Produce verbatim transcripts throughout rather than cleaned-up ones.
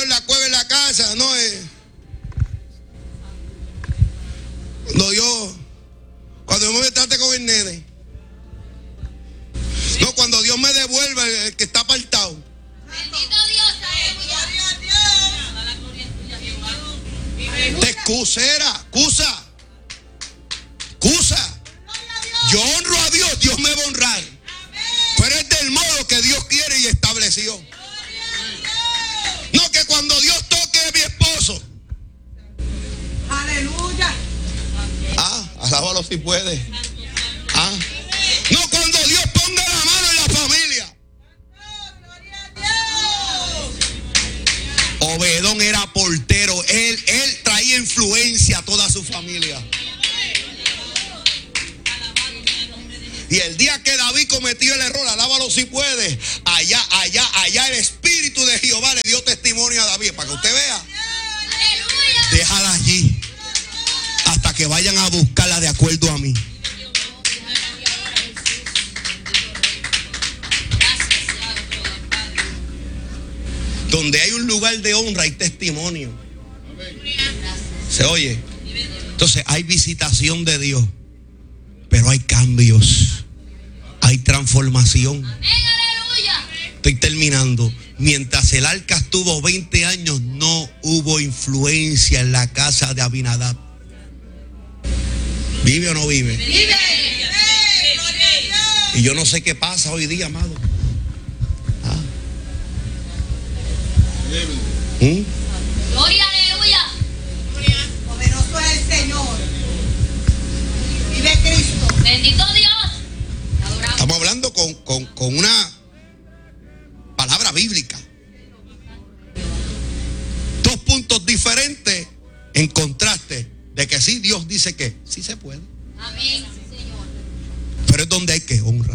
Dios la cueva en la casa, no es. Cuando Dios, cuando Dios me trate con el nene. No, cuando Dios me devuelva el, el que está apartado. Bendito Dios, Te excusera, excusa, excusa. Yo honro a Dios, Dios me va a honrar. Pero es del modo que Dios quiere y estableció. No que cuando Dios toque a mi esposo. Aleluya. Ah, alábalo si puede. Ah. No cuando Dios ponga la mano en la familia. Obedón era portero. Él, él traía influencia a toda su familia. Y el día que David cometió el error, alábalo si puede, allá, allá, allá el Espíritu de Jehová le dio testimonio a David. Para que usted vea. Déjala allí hasta que vayan a buscarla de acuerdo a mí. Donde hay un lugar de honra hay testimonio. ¿Se oye? Entonces hay visitación de Dios, pero hay cambios, hay transformación. Estoy terminando. Mientras el arca estuvo veinte años, no hubo influencia en la casa de Abinadab. ¿Vive o no vive? vive. Y yo no sé qué pasa hoy día, amado. ¿Ah? ¿Mm? Gloria, aleluya. Poderoso es el Señor. Vive Cristo. Bendito Dios. Estamos hablando con, con, con una palabra bíblica. Dos puntos diferentes en contraste de que sí, Dios dice que sí se puede. Amén, Señor. Pero es donde hay que honrar.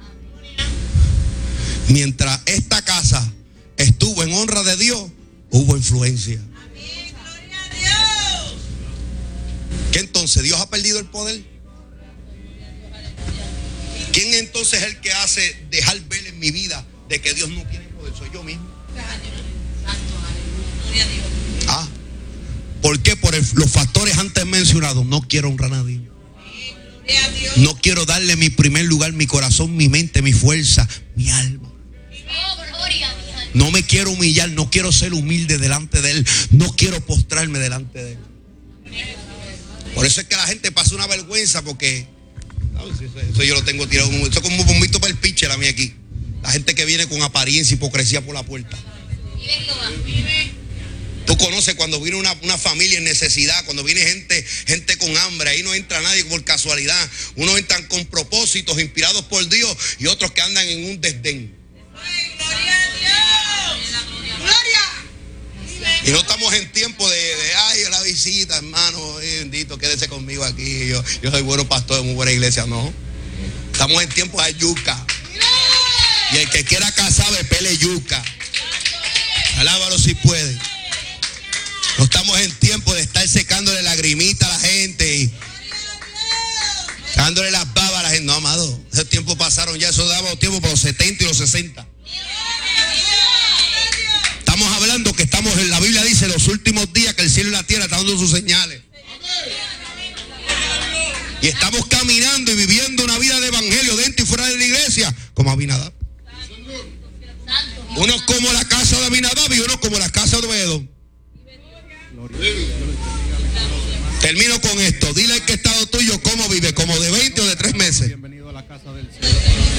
Mientras esta casa estuvo en honra de Dios, hubo influencia. Amén. Gloria a Dios. ¿Qué entonces? ¿Dios ha perdido el poder? ¿Quién entonces es el que hace dejar ver en mi vida de que Dios no tiene poder? Soy yo mismo. Ah, ¿por qué? Por el, los factores antes mencionados. No quiero honrar a nadie. No quiero darle mi primer lugar, mi corazón, mi mente, mi fuerza, mi alma. No me quiero humillar, no quiero ser humilde delante de Él. No quiero postrarme delante de Él. Por eso es que la gente pasa una vergüenza porque no, eso, eso yo lo tengo tirado. Eso es como un bombito para el pitcher a mí aquí. La gente que viene con apariencia y hipocresía por la puerta. Tú conoces cuando viene una, una familia en necesidad, cuando viene gente, gente con hambre, ahí no entra nadie por casualidad. Unos entran con propósitos inspirados por Dios y otros que andan en un desdén. Gloria a Dios. Gloria. Y no estamos en tiempo de, de ay, la visita, hermano, ay, bendito, quédese conmigo aquí. Yo, yo soy bueno pastor de muy buena iglesia, no. Estamos en tiempo de yuca. Y el que quiera casar, pele yuca. Alábalo si puede. No estamos en tiempo de estar secándole lagrimita a la gente y dándole las babas a la gente. No, amado, esos tiempos pasaron ya. Eso daba tiempo para los setenta y los sesenta. Estamos hablando que estamos en la Biblia, dice los últimos días que el cielo y la tierra están dando sus señales. Y estamos caminando y viviendo una vida de evangelio dentro y fuera de la iglesia como Abinadab. Unos como la casa de Abinadab y unos como la casa de Obedón. Termino con esto. Dile al que está al tuyo cómo vive, como de veinte o de tres meses. Bienvenido a la casa del Señor.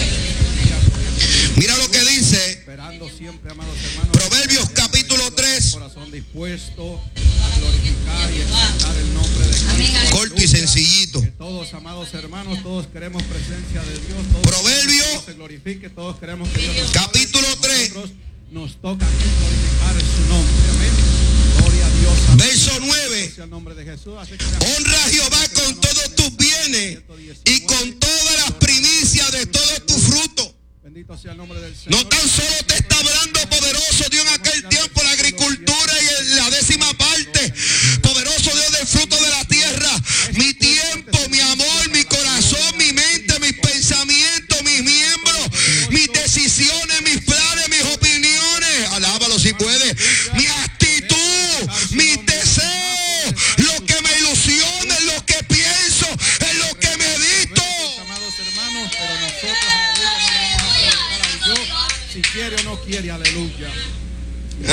Mira lo que dice Esperando siempre, amados hermanos, Proverbios capítulo tres. corazón dispuesto a glorificar y exaltar el nombre de Cristo. Corto y sencillito. Que todos, amados hermanos, todos queremos presencia de Dios. Todos Proverbio queremos que se glorifique, todos queremos que Dios nos capítulo salve. tres. Nosotros nos toca glorificar su nombre. Amén. Gloria a Dios. Amén. Verso nueve. Sea el nombre de Jesús. Así que Honra a Jehová con todos tus bienes y con todas las primicias de todos tus frutos. Bendito sea el nombre del Señor. No tan solo te está hablando poderoso Dios en aquel tiempo, la agricultura y en la décima parte. Poderoso Dios del fruto de la tierra. Mi tiempo, mi amor, mi corazón, mi mente, mis pensamientos, mis miembros, mis decisiones, mis planes, mis opiniones. Alábalo si puede. Mi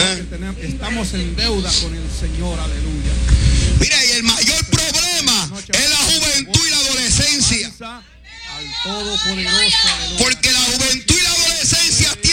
que tenemos, estamos en deuda con el Señor, aleluya. Mira, y el mayor problema es la juventud y la adolescencia. Al Todopoderoso, aleluya. Porque la juventud y la adolescencia